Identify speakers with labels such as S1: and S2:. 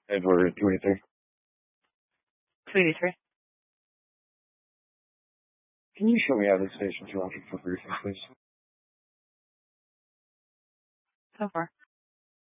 S1: Edward 23.
S2: 23.
S1: Can you show me how this station's working for briefing, please?
S2: So far.